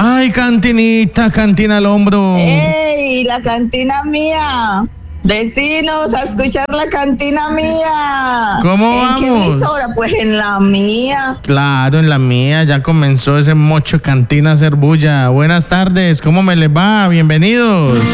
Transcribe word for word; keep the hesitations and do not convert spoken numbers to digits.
Ay, cantinita, cantina al hombro. ¡Ey, la cantina mía! Vecinos, a escuchar la cantina mía. ¿Cómo ¿En vamos? qué emisora? Pues en la mía. Claro, en la mía ya comenzó ese mocho cantina a hacer bulla. Buenas tardes, ¿cómo me les va? Bienvenidos.